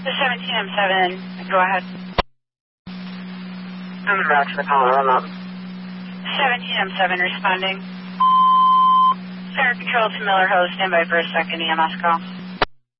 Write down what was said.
The 17M7, go ahead. I'm in route to the Colorado. 17M7 responding. Fire Control to Miller Ho, stand by for a second EMS call.